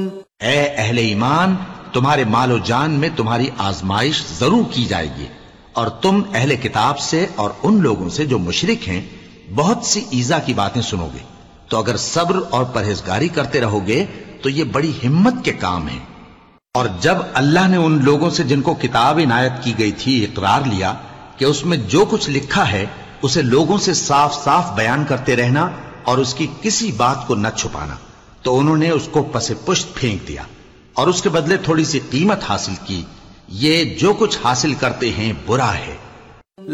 ऐ अहले ईमान, तुम्हारे मालो जान में तुम्हारी आजमाइश जरूर की जाएगी और तुम अहले किताब से और उन लोगों से जो मुशरिक हैं बहुत सी ईजा की बातें सुनोगे। तो अगर सब्र और परहेजगारी करते रहोगे तो ये बड़ी हिम्मत के काम है। और जब अल्लाह ने उन लोगों से जिनको किताब इनायत की गई थी इकरार लिया कि उसमें जो कुछ लिखा है उसे लोगों से साफ साफ बयान करते रहना और उसकी किसी बात को न छुपाना, तो उन्होंने उसको पसे पुष्ट फेंक दिया और उसके बदले थोड़ी सी कीमत हासिल की। ये जो कुछ हासिल करते हैं बुरा है।